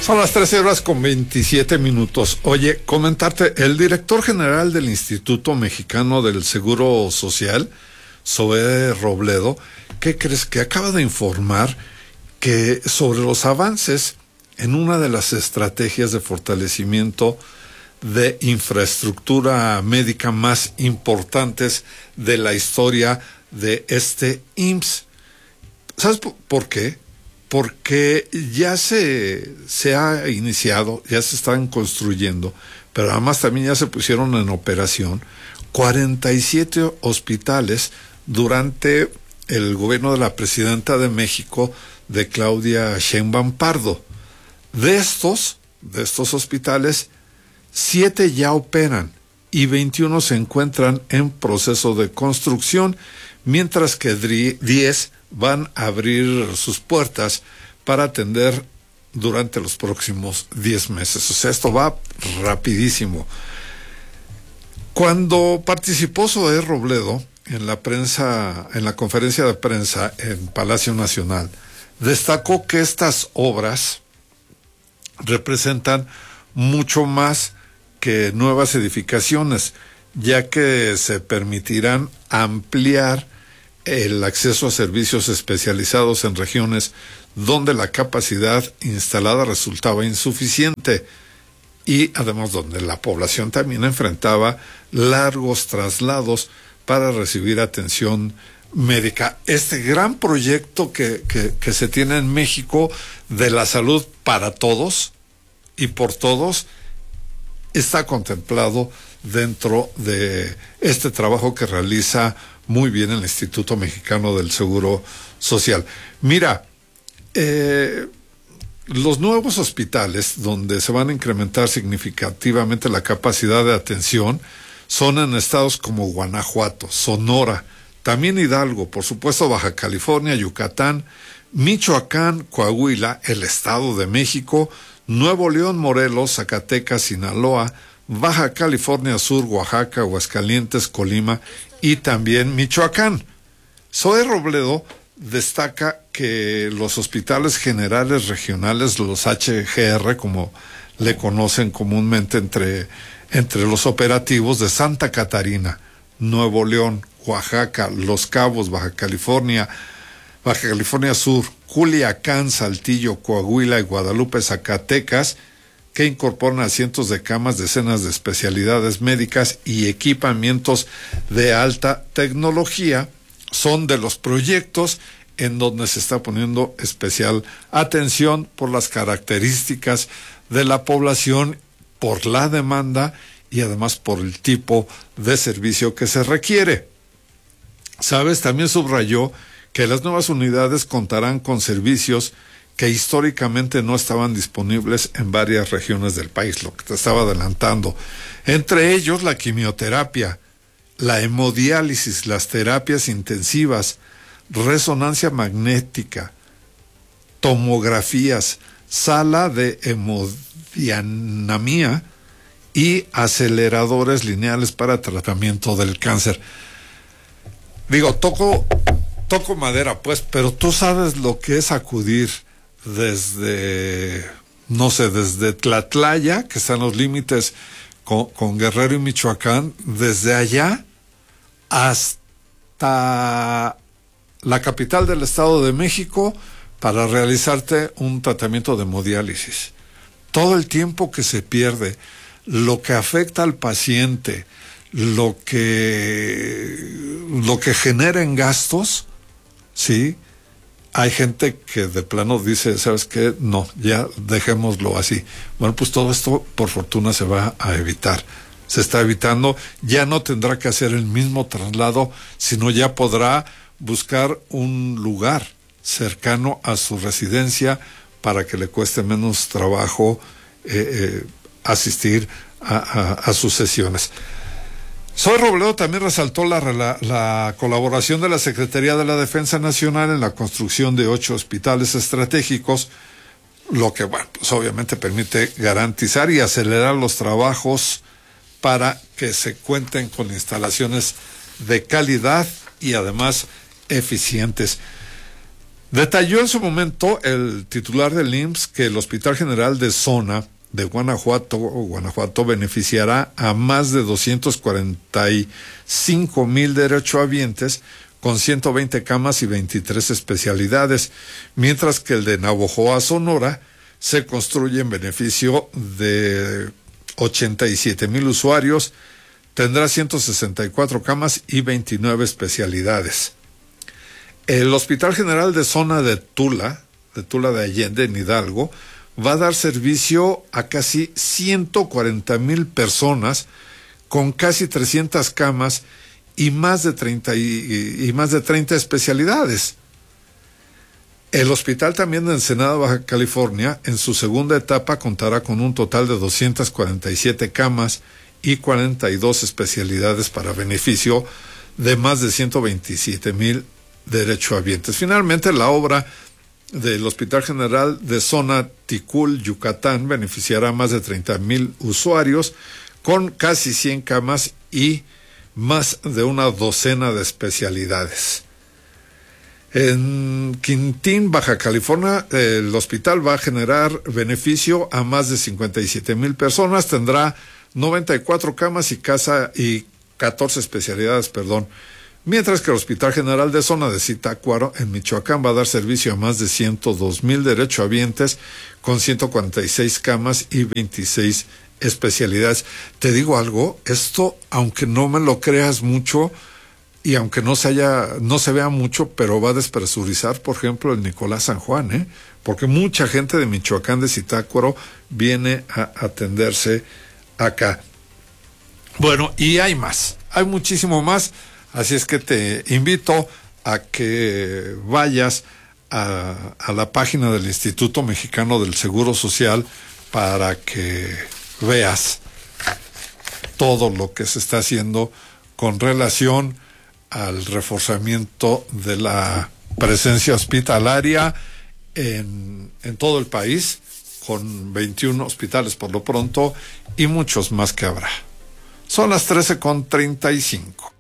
Son las 13:27. Oye, comentarte, el director general del Instituto Mexicano del Seguro Social, Zoé Robledo, ¿qué crees? Que acaba de informar que sobre los avances en una de las estrategias de fortalecimiento de infraestructura médica más importantes de la historia de este IMSS. ¿Sabes por qué? Porque ya se ha iniciado, ya se están construyendo, pero además también ya se pusieron en operación 47 hospitales durante el gobierno de la presidenta de México, de Claudia Sheinbaum Pardo. De estos hospitales, 7 ya operan y 21 se encuentran en proceso de construcción, mientras que 10 van a abrir sus puertas para atender durante los próximos 10 meses. O sea, esto va rapidísimo. Cuando participó Zoé Robledo en la conferencia de prensa en Palacio Nacional, destacó que estas obras representan mucho más que nuevas edificaciones, ya que se permitirán ampliar el acceso a servicios especializados en regiones donde la capacidad instalada resultaba insuficiente y además donde la población también enfrentaba largos traslados para recibir atención médica. Este gran proyecto que se tiene en México de la salud para todos y por todos está contemplado dentro de este trabajo que realiza muy bien el Instituto Mexicano del Seguro Social. Mira, los nuevos hospitales donde se van a incrementar significativamente la capacidad de atención son en estados como Guanajuato, Sonora, también Hidalgo, por supuesto Baja California, Yucatán, Michoacán, Coahuila, el Estado de México, Nuevo León, Morelos, Zacatecas, Sinaloa, Baja California Sur, Oaxaca, Aguascalientes, Colima y también Michoacán. Zoé Robledo destaca que los hospitales generales regionales, los HGR, como le conocen comúnmente entre los operativos de Santa Catarina, Nuevo León, Oaxaca, Los Cabos, Baja California Sur, Culiacán, Saltillo, Coahuila y Guadalupe, Zacatecas, que incorporan a cientos de camas, decenas de especialidades médicas y equipamientos de alta tecnología, son de los proyectos en donde se está poniendo especial atención por las características de la población, por la demanda y además por el tipo de servicio que se requiere. ¿Sabes? También subrayó que las nuevas unidades contarán con servicios que históricamente no estaban disponibles en varias regiones del país, lo que te estaba adelantando. Entre ellos la quimioterapia, la hemodiálisis, las terapias intensivas, resonancia magnética, tomografías, sala de hemodianamia y aceleradores lineales para tratamiento del cáncer. Digo, toco madera, pues, pero tú sabes lo que es acudir desde Tlatlaya, que están los límites con Guerrero y Michoacán, desde allá hasta la capital del Estado de México para realizarte un tratamiento de hemodiálisis. Todo el tiempo que se pierde, lo que afecta al paciente, lo que genera en gastos, ¿sí? Hay gente que de plano dice, ¿sabes qué? No, ya dejémoslo así. Bueno, pues todo esto, por fortuna, se va a evitar. Se está evitando, ya no tendrá que hacer el mismo traslado, sino ya podrá buscar un lugar cercano a su residencia para que le cueste menos trabajo asistir a sus sesiones. Zoé Robledo también resaltó la colaboración de la Secretaría de la Defensa Nacional en la construcción de 8 hospitales estratégicos, lo que, bueno, pues obviamente permite garantizar y acelerar los trabajos para que se cuenten con instalaciones de calidad y además eficientes. Detalló en su momento el titular del IMSS que el Hospital General de Zona de Guanajuato beneficiará a más de 245,000 derechohabientes con 120 camas y 23 especialidades, mientras que el de Navojoa, Sonora, se construye en beneficio de 87,000 usuarios, tendrá 164 camas y 29 especialidades. El Hospital General de Zona de Tula de Allende, en Hidalgo, va a dar servicio a casi 140,000 personas con casi 300 camas y más de 30 especialidades. El hospital también de Ensenada, Baja California, en su segunda etapa contará con un total de 247 camas y 42 especialidades para beneficio de más de 127,000 derechohabientes. Finalmente, la obra del Hospital General de Zona Ticul, Yucatán, beneficiará a más de 30,000 usuarios con casi 100 camas y más de una docena de especialidades. En Quintín, Baja California, el hospital va a generar beneficio a más de 57,000 personas, tendrá 94 camas y 14 especialidades, mientras que el Hospital General de Zona de Zitácuaro, en Michoacán, va a dar servicio a más de 102,000 derechohabientes con 146 camas y 26 especialidades. Te digo algo, esto, aunque no me lo creas mucho y aunque no se vea mucho, pero va a despresurizar, por ejemplo, el Nicolás San Juan, porque mucha gente de Michoacán, de Zitácuaro, viene a atenderse acá. Bueno, y hay más, hay muchísimo más. Así es que te invito a que vayas a la página del Instituto Mexicano del Seguro Social para que veas todo lo que se está haciendo con relación al reforzamiento de la presencia hospitalaria en todo el país, con 21 hospitales por lo pronto y muchos más que habrá. Son las 13:35.